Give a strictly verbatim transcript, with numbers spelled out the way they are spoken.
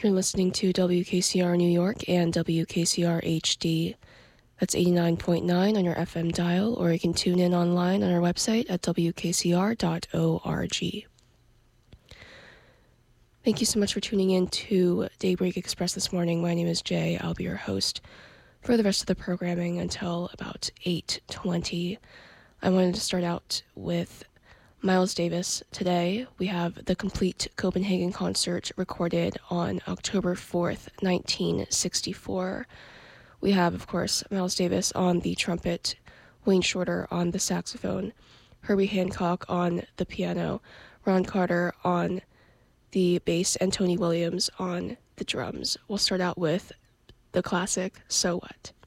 You're listening to W K C R New York and W K C R H D. That's eighty-nine point nine on your F M dial, or you can tune in online on our website at w k c r dot org. Thank you so much for tuning in to Daybreak Express this morning. My name is Jay. I'll be your host for the rest of the programming until about eight twenty. I wanted to start out with Miles Davis. Today we have the complete Copenhagen concert recorded on October fourth, nineteen sixty-four. We have, of course, Miles Davis on the trumpet, Wayne Shorter on the saxophone, Herbie Hancock on the piano, Ron Carter on the bass, and Tony Williams on the drums. We'll start out with the classic, So What?